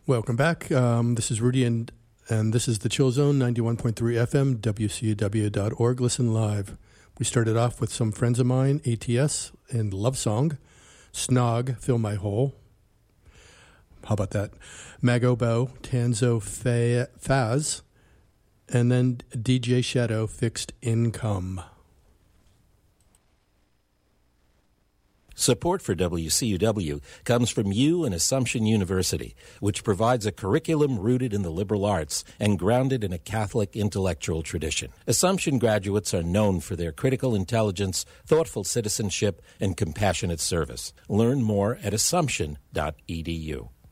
Welcome back. This is Rudy, and this is the Chill Zone, 91.3 FM, WCW.org. Listen live. We started off with some friends of mine, ATS and Love Song, Snog, Fill My Hole. How about that? Magobo, Tanzo Faz, and then DJ Shadow, Fixed Income. Support for WCUW comes from you and Assumption University, which provides a curriculum rooted in the liberal arts and grounded in a Catholic intellectual tradition. Assumption graduates are known for their critical intelligence, thoughtful citizenship, and compassionate service. Learn more at assumption.edu.